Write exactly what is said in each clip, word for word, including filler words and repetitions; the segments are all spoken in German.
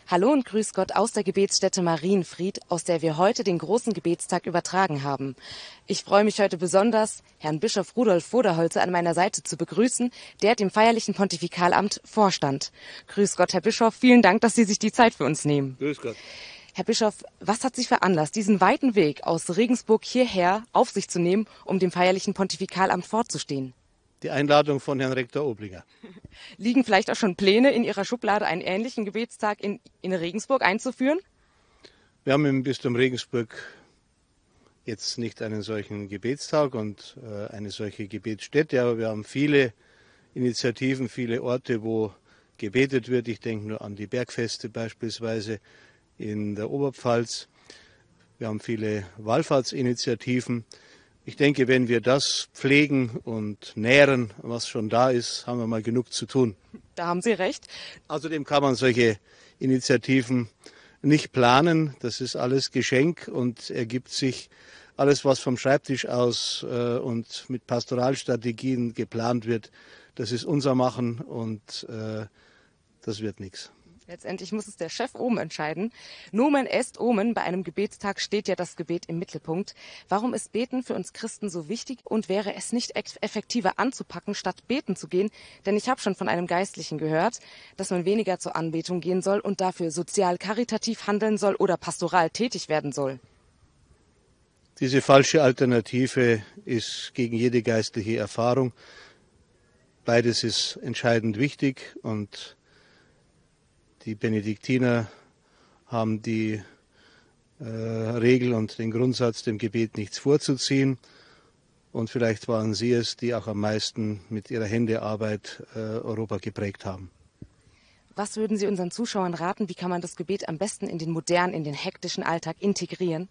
Hallo und grüß Gott aus der Gebetsstätte Marienfried, aus der wir heute den großen Gebetstag übertragen haben. Ich freue mich heute besonders, Herrn Bischof Rudolf Voderholzer an meiner Seite zu begrüßen, der dem feierlichen Pontifikalamt vorstand. Grüß Gott, Herr Bischof, vielen Dank, dass Sie sich die Zeit für uns nehmen. Grüß Gott. Herr Bischof, was hat Sie veranlasst, diesen weiten Weg aus Regensburg hierher auf sich zu nehmen, um dem feierlichen Pontifikalamt vorzustehen? Die Einladung von Herrn Rektor Oblinger. Liegen vielleicht auch schon Pläne in Ihrer Schublade, einen ähnlichen Gebetstag in, in Regensburg einzuführen? Wir haben im Bistum Regensburg jetzt nicht einen solchen Gebetstag und äh, eine solche Gebetsstätte, aber wir haben viele Initiativen, viele Orte, wo gebetet wird. Ich denke nur an die Bergfeste beispielsweise in der Oberpfalz. Wir haben viele Wallfahrtsinitiativen. Ich denke, wenn wir das pflegen und nähren, was schon da ist, haben wir mal genug zu tun. Da haben Sie recht. Außerdem kann man solche Initiativen nicht planen. Das ist alles Geschenk und ergibt sich alles, was vom Schreibtisch aus äh, und mit Pastoralstrategien geplant wird. Das ist unser Machen und äh, das wird nichts. Letztendlich muss es der Chef oben entscheiden. Nomen est omen, bei einem Gebetstag steht ja das Gebet im Mittelpunkt. Warum ist Beten für uns Christen so wichtig und wäre es nicht effektiver anzupacken, statt beten zu gehen? Denn ich habe schon von einem Geistlichen gehört, dass man weniger zur Anbetung gehen soll und dafür sozial karitativ handeln soll oder pastoral tätig werden soll. Diese falsche Alternative ist gegen jede geistliche Erfahrung. Beides ist entscheidend wichtig und die Benediktiner haben die äh, Regel und den Grundsatz, dem Gebet nichts vorzuziehen. Und vielleicht waren sie es, die auch am meisten mit ihrer Händearbeit äh, Europa geprägt haben. Was würden Sie unseren Zuschauern raten? Wie kann man das Gebet am besten in den modernen, in den hektischen Alltag integrieren?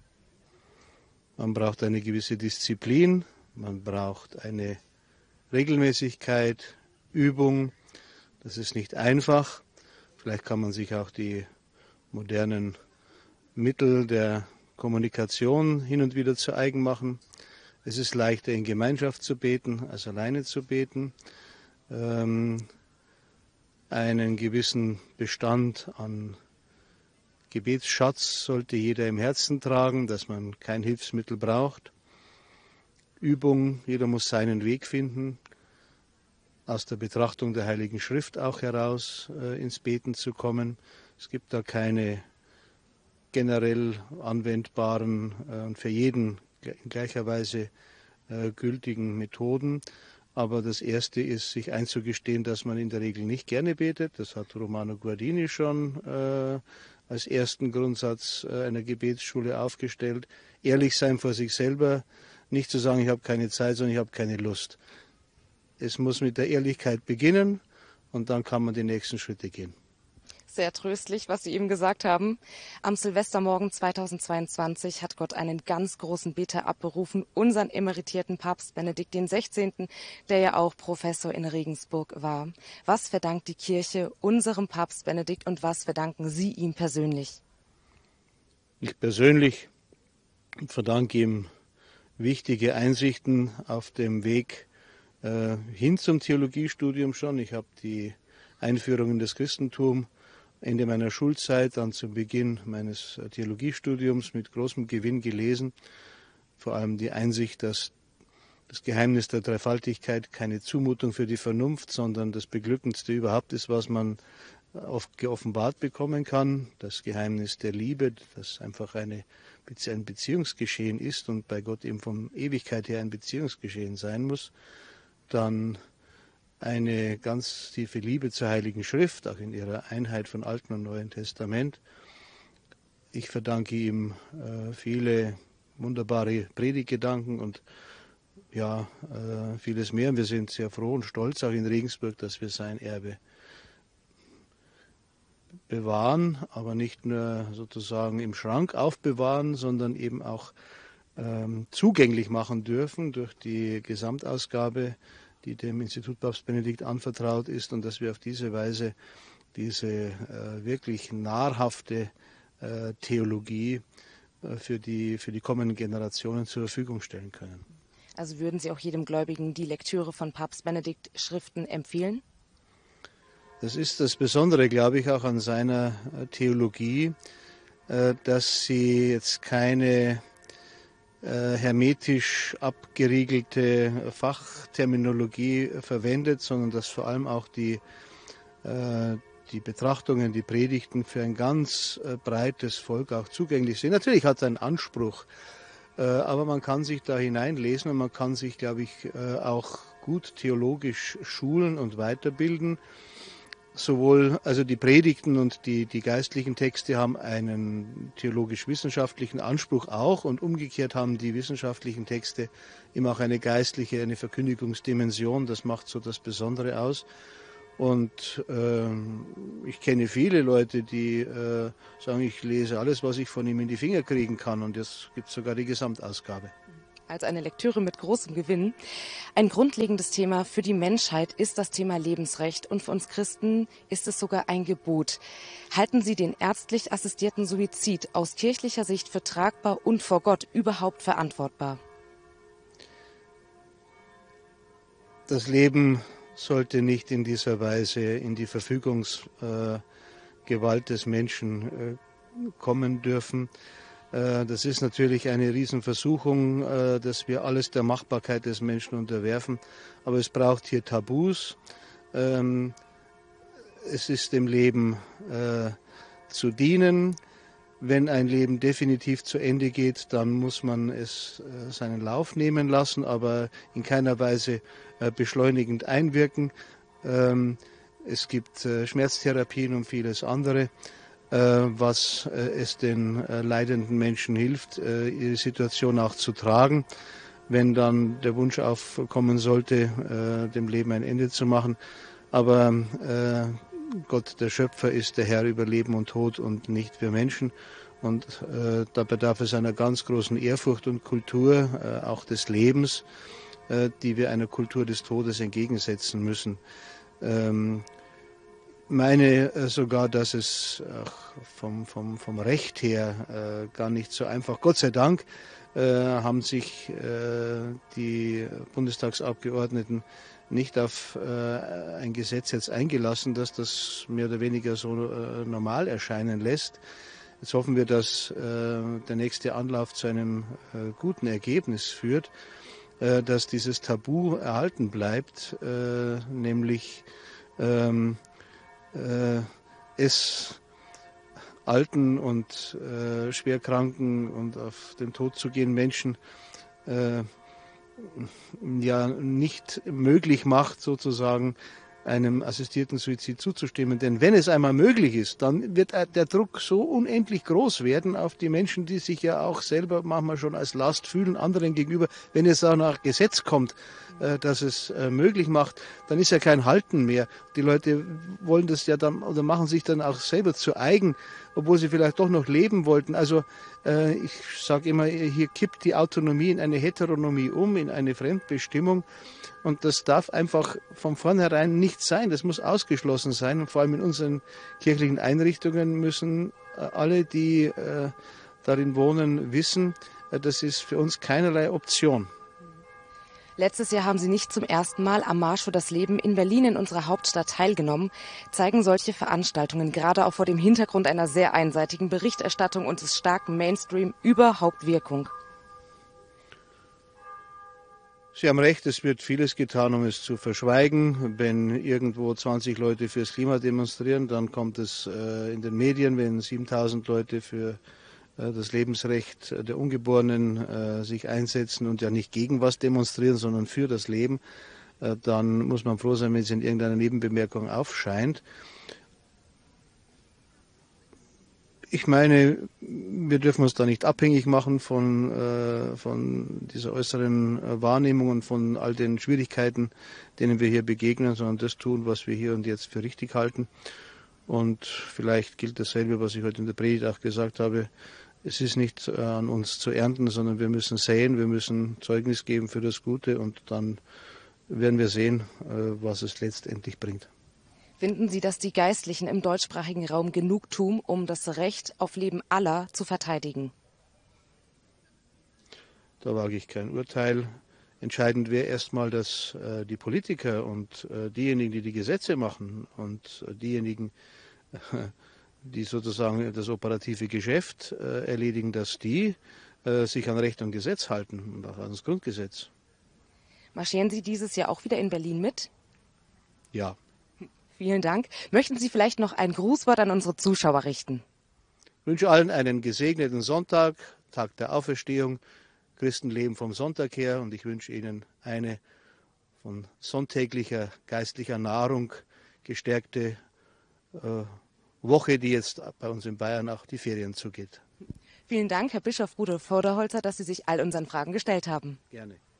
Man braucht eine gewisse Disziplin, man braucht eine Regelmäßigkeit, Übung. Das ist nicht einfach. Vielleicht kann man sich auch die modernen Mittel der Kommunikation hin und wieder zu eigen machen. Es ist leichter, in Gemeinschaft zu beten, als alleine zu beten. Ähm, einen gewissen Bestand an Gebetsschatz sollte jeder im Herzen tragen, dass man kein Hilfsmittel braucht. Übung, jeder muss seinen Weg finden, aus der Betrachtung der Heiligen Schrift auch heraus äh, ins Beten zu kommen. Es gibt da keine generell anwendbaren äh, und für jeden in gleicher Weise äh, gültigen Methoden. Aber das Erste ist, sich einzugestehen, dass man in der Regel nicht gerne betet. Das hat Romano Guardini schon äh, als ersten Grundsatz äh, einer Gebetsschule aufgestellt. Ehrlich sein vor sich selber, nicht zu sagen, ich habe keine Zeit, sondern ich habe keine Lust. Es muss mit der Ehrlichkeit beginnen und dann kann man die nächsten Schritte gehen. Sehr tröstlich, was Sie eben gesagt haben. Am Silvestermorgen zweitausendzweiundzwanzig hat Gott einen ganz großen Beter abberufen, unseren emeritierten Papst Benedikt den Sechzehnten, der ja auch Professor in Regensburg war. Was verdankt die Kirche unserem Papst Benedikt und was verdanken Sie ihm persönlich? Ich persönlich verdanke ihm wichtige Einsichten auf dem Weg äh, hin zum Theologiestudium schon. Ich habe die Einführung in das Christentum Ende meiner Schulzeit, dann zum Beginn meines Theologiestudiums mit großem Gewinn gelesen. Vor allem die Einsicht, dass das Geheimnis der Dreifaltigkeit keine Zumutung für die Vernunft, sondern das Beglückendste überhaupt ist, was man oft geoffenbart bekommen kann. Das Geheimnis der Liebe, das einfach eine, ein Beziehungsgeschehen ist und bei Gott eben von Ewigkeit her ein Beziehungsgeschehen sein muss. Dann eine ganz tiefe Liebe zur Heiligen Schrift, auch in ihrer Einheit von Altem und Neuen Testament. Ich verdanke ihm äh, viele wunderbare Predigtgedanken und ja, äh, vieles mehr. Wir sind sehr froh und stolz auch in Regensburg, dass wir sein Erbe bewahren, aber nicht nur sozusagen im Schrank aufbewahren, sondern eben auch ähm, zugänglich machen dürfen durch die Gesamtausgabe, die dem Institut Papst Benedikt anvertraut ist, und dass wir auf diese Weise diese äh, wirklich nahrhafte äh, Theologie äh, für die, für die kommenden Generationen zur Verfügung stellen können. Also würden Sie auch jedem Gläubigen die Lektüre von Papst Benedikt Schriften empfehlen? Das ist das Besondere, glaube ich, auch an seiner Theologie, dass sie jetzt keine hermetisch abgeriegelte Fachterminologie verwendet, sondern dass vor allem auch die, die Betrachtungen, die Predigten für ein ganz breites Volk auch zugänglich sind. Natürlich hat er einen Anspruch, aber man kann sich da hineinlesen und man kann sich, glaube ich, auch gut theologisch schulen und weiterbilden. Sowohl also die Predigten und die, die geistlichen Texte haben einen theologisch-wissenschaftlichen Anspruch auch und umgekehrt haben die wissenschaftlichen Texte immer auch eine geistliche, eine Verkündigungsdimension. Das macht so das Besondere aus. Und äh, ich kenne viele Leute, die äh, sagen, ich lese alles, was ich von ihm in die Finger kriegen kann, und jetzt gibt es sogar die Gesamtausgabe. Als eine Lektüre mit großem Gewinn. Ein grundlegendes Thema für die Menschheit ist das Thema Lebensrecht und für uns Christen ist es sogar ein Gebot. Halten Sie den ärztlich assistierten Suizid aus kirchlicher Sicht für tragbar und vor Gott überhaupt verantwortbar? Das Leben sollte nicht in dieser Weise in die Verfügungsgewalt des Menschen kommen dürfen. Das ist natürlich eine Riesenversuchung, dass wir alles der Machbarkeit des Menschen unterwerfen. Aber es braucht hier Tabus. Es ist dem Leben zu dienen. Wenn ein Leben definitiv zu Ende geht, dann muss man es seinen Lauf nehmen lassen, aber in keiner Weise beschleunigend einwirken. Es gibt Schmerztherapien und vieles andere, was es den leidenden Menschen hilft, ihre Situation auch zu tragen, wenn dann der Wunsch aufkommen sollte, dem Leben ein Ende zu machen. Aber Gott, der Schöpfer, ist der Herr über Leben und Tod und nicht wir Menschen. Und da bedarf es einer ganz großen Ehrfurcht und Kultur, auch des Lebens, die wir einer Kultur des Todes entgegensetzen müssen. Meine sogar, dass es vom, vom, vom Recht her äh, gar nicht so einfach. Gott sei Dank äh, haben sich äh, die Bundestagsabgeordneten nicht auf äh, ein Gesetz jetzt eingelassen, dass das mehr oder weniger so äh, normal erscheinen lässt. Jetzt hoffen wir, dass äh, der nächste Anlauf zu einem äh, guten Ergebnis führt, äh, dass dieses Tabu erhalten bleibt, äh, nämlich ähm, es alten und äh, schwerkranken und auf den Tod zu gehen Menschen äh, ja nicht möglich macht, sozusagen einem assistierten Suizid zuzustimmen. Denn wenn es einmal möglich ist, dann wird der Druck so unendlich groß werden auf die Menschen, die sich ja auch selber manchmal schon als Last fühlen, anderen gegenüber. Wenn es auch nach Gesetz kommt, dass es möglich macht, dann ist ja kein Halten mehr. Die Leute wollen das ja dann oder machen sich dann auch selber zu eigen, obwohl sie vielleicht doch noch leben wollten. Also äh, ich sage immer, hier kippt die Autonomie in eine Heteronomie um, in eine Fremdbestimmung. Und das darf einfach von vornherein nicht sein. Das muss ausgeschlossen sein. Und vor allem in unseren kirchlichen Einrichtungen müssen alle, die äh, darin wohnen, wissen, äh, das ist für uns keinerlei Option. Letztes Jahr haben Sie nicht zum ersten Mal am Marsch für das Leben in Berlin in unserer Hauptstadt teilgenommen. Zeigen solche Veranstaltungen gerade auch vor dem Hintergrund einer sehr einseitigen Berichterstattung und des starken Mainstream überhaupt Wirkung? Sie haben recht, es wird vieles getan, um es zu verschweigen. Wenn irgendwo zwanzig Leute fürs Klima demonstrieren, dann kommt es äh, in den Medien. Wenn siebentausend Leute für äh, das Lebensrecht der Ungeborenen äh, sich einsetzen und ja nicht gegen was demonstrieren, sondern für das Leben, äh, dann muss man froh sein, wenn es in irgendeiner Nebenbemerkung aufscheint. Ich meine, wir dürfen uns da nicht abhängig machen von, äh, von dieser äußeren äh, Wahrnehmung und von all den Schwierigkeiten, denen wir hier begegnen, sondern das tun, was wir hier und jetzt für richtig halten. Und vielleicht gilt dasselbe, was ich heute in der Predigt auch gesagt habe. Es ist nicht äh, an uns zu ernten, sondern wir müssen säen, wir müssen Zeugnis geben für das Gute und dann werden wir sehen, äh, was es letztendlich bringt. Finden Sie, dass die Geistlichen im deutschsprachigen Raum genug tun, um das Recht auf Leben aller zu verteidigen? Da wage ich kein Urteil. Entscheidend wäre erstmal, dass äh, die Politiker und äh, diejenigen, die die Gesetze machen und äh, diejenigen, äh, die sozusagen das operative Geschäft äh, erledigen, dass die äh, sich an Recht und Gesetz halten und auch an das Grundgesetz. Marschieren Sie dieses Jahr auch wieder in Berlin mit? Ja. Vielen Dank. Möchten Sie vielleicht noch ein Grußwort an unsere Zuschauer richten? Ich wünsche allen einen gesegneten Sonntag, Tag der Auferstehung. Christen leben vom Sonntag her und ich wünsche Ihnen eine von sonntäglicher geistlicher Nahrung gestärkte äh, Woche, die jetzt bei uns in Bayern auch die Ferien zugeht. Vielen Dank, Herr Bischof Rudolf Voderholzer, dass Sie sich all unseren Fragen gestellt haben. Gerne.